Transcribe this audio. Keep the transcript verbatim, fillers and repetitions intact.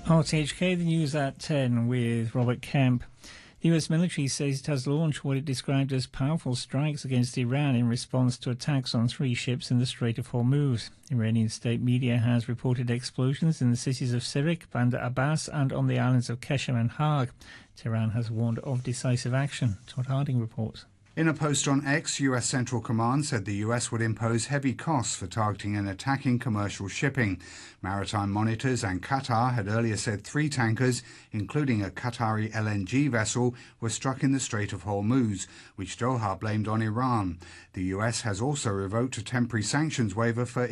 R T H K, the news at ten with Robert Kemp. The U S military says it has launched what it described as powerful strikes against Iran in response to attacks on three ships in the Strait of Hormuz. Iranian state media has reported explosions in the cities of Sirik, Bandar Abbas and on the islands of Qeshm and Haag. Tehran has warned of decisive action. Todd Harding reports. In a post on X, U S Central Command said the U S would impose heavy costs for targeting and attacking commercial shipping. Maritime monitors and Qatar had earlier said three tankers, including a Qatari L N G vessel, were struck in the Strait of Hormuz, which Doha blamed on Iran. The U S has also revoked a temporary sanctions waiver for